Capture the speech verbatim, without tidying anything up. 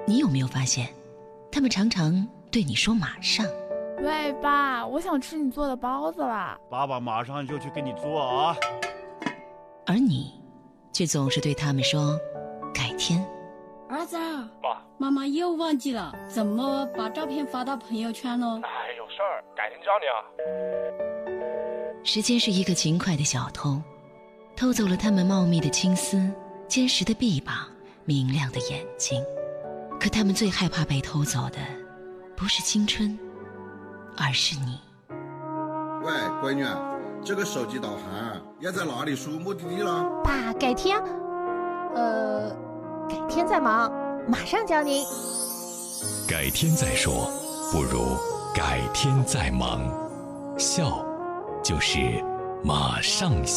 你有没有发现，他们常常对你说马上。 喂，爸，我想吃你做的包子啦。 爸爸马上就去给你做啊。 而你却总是对他们说改天。 儿子， 爸， 妈妈又忘记了怎么把照片发到朋友圈了。 哎，有事儿，改天教你啊。 时间是一个勤快的小偷，偷走了他们茂密的青丝、坚实的臂膀、明亮的眼睛。可他们最害怕被偷走的不是青春，而是你。 喂，闺女，这个手机导航要在哪里输目的地了？ 爸，改天，呃，改天再忙，马上教您。 改天再说，不如改天再忙。笑，就是马上笑。